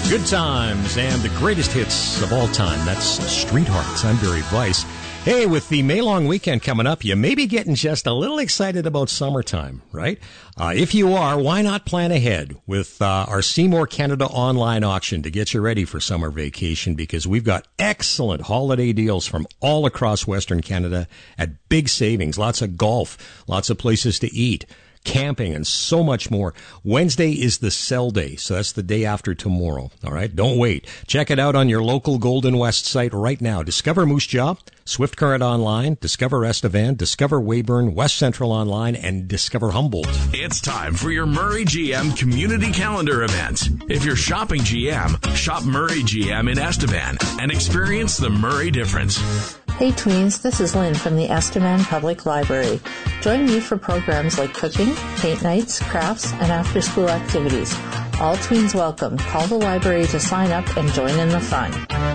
Good times and the greatest hits of all time. That's Street Hearts. I'm Barry Weiss. Hey, with the May long weekend coming up, you may be getting just a little excited about summertime, right? If you are, why not plan ahead with our Seymour Canada online auction to get you ready for summer vacation, because we've got excellent holiday deals from all across Western Canada at big savings. Lots of golf, lots of places to eat, camping, and so much more. Wednesday is the sell day, so that's the day after tomorrow. All right, don't wait. Check it out on your local Golden West site right now. Discover Moose Jaw, Swift Current Online, Discover Estevan, Discover Weyburn, West Central Online, and Discover Humboldt. It's time for your Murray GM Community Calendar event. If you're shopping GM, shop Murray GM in Estevan and experience the Murray difference. Hey tweens, this is Lynn from the Estevan Public Library. Join me for programs like cooking, paint nights, crafts, and after-school activities. All tweens welcome. Call the library to sign up and join in the fun.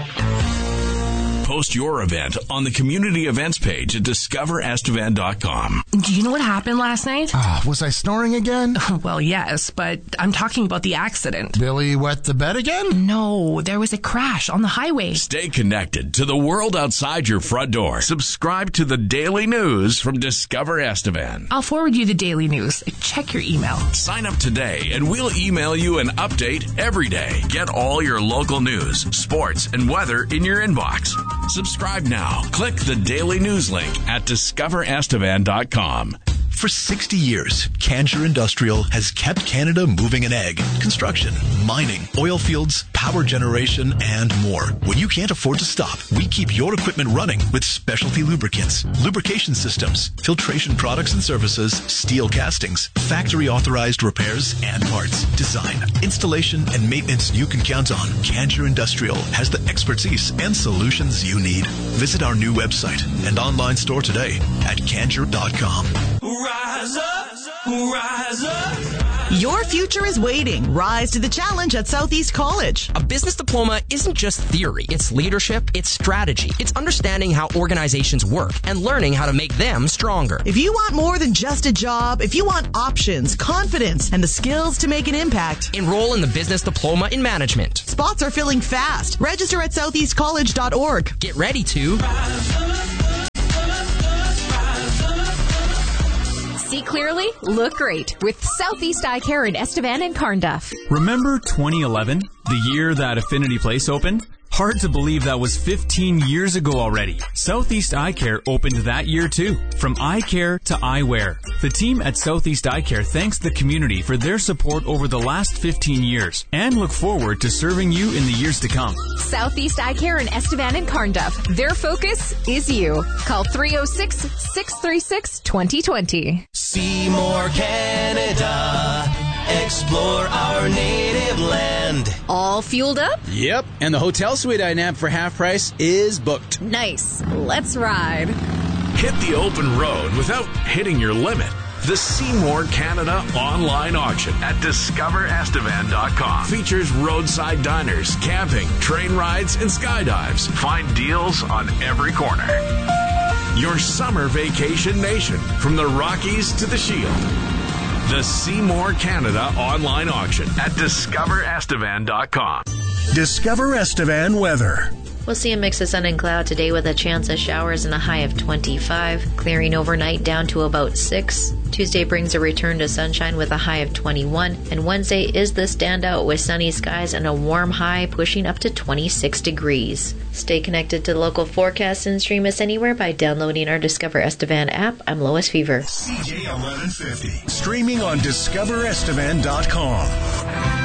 Post your event on the community events page at discoverestevan.com. Do you know what happened last night? Was I snoring again? Well, yes, but I'm talking about the accident. Billy wet the bed again? No, there was a crash on the highway. Stay connected to the world outside your front door. Subscribe to the daily news from Discover Estevan. I'll forward you the daily news. Check your email. Sign up today and we'll email you an update every day. Get all your local news, sports, and weather in your inbox. Subscribe now. Click the daily news link at discoverestevan.com. For 60 years, Cancher Industrial has kept Canada moving in ag, construction, mining, oil fields, power generation, and more. When you can't afford to stop, we keep your equipment running with specialty lubricants, lubrication systems, filtration products and services, steel castings, factory-authorized repairs and parts, design, installation, and maintenance you can count on. Cancher Industrial has the expertise and solutions you need. Visit our new website and online store today at cancher.com. Rise up, rise up. Your future is waiting. Rise to the challenge at Southeast College. A business diploma isn't just theory. It's leadership, it's strategy, it's understanding how organizations work and learning how to make them stronger. If you want more than just a job, if you want options, confidence, and the skills to make an impact, enroll in the Business Diploma in Management. Spots are filling fast. Register at southeastcollege.org. Get ready to see clearly, look great with Southeast Eye Care in Estevan and Carnduff. Remember 2011, the year that Affinity Place opened? Hard to believe that was 15 years ago already. Southeast Eye Care opened that year too. From eye care to eyewear. The team at Southeast Eye Care thanks the community for their support over the last 15 years and look forward to serving you in the years to come. Southeast Eye Care in Estevan and Carnduff. Their focus is you. Call 306-636-2020. Seymour, Canada. Explore our native land. All fueled up? Yep, and the hotel suite I nabbed for half price is booked. Nice. Let's ride. Hit the open road without hitting your limit. The Seymour Canada online auction at discoverestevan.com features roadside diners, camping, train rides, and skydives. Find deals on every corner. Your summer vacation nation, from the Rockies to the Shield. The Seymour Canada online auction at discoverestevan.com. Discover Estevan weather. We'll see a mix of sun and cloud today with a chance of showers and a high of 25, clearing overnight down to about 6. Tuesday brings a return to sunshine with a high of 21, and Wednesday is the standout with sunny skies and a warm high pushing up to 26 degrees. Stay connected to local forecasts and stream us anywhere by downloading our Discover Estevan app. I'm Lois Fever. CJ 1150. Streaming on discoverestevan.com.